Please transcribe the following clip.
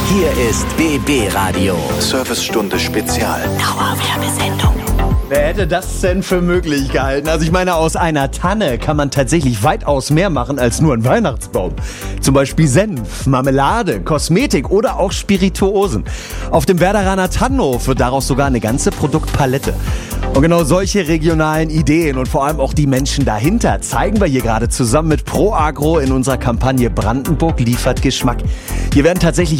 Hier ist BB Radio. Servicestunde Spezial. Dauerwerbesendung. Wer hätte das denn für möglich gehalten? Also ich meine, aus einer Tanne kann man tatsächlich weitaus mehr machen als nur ein Weihnachtsbaum. Zum Beispiel Senf, Marmelade, Kosmetik oder auch Spirituosen. Auf dem Werderaner Tannenhof wird daraus sogar eine ganze Produktpalette. Und genau solche regionalen Ideen und vor allem auch die Menschen dahinter zeigen wir hier gerade zusammen mit ProAgro in unserer Kampagne Brandenburg liefert Geschmack. Hier werden tatsächlich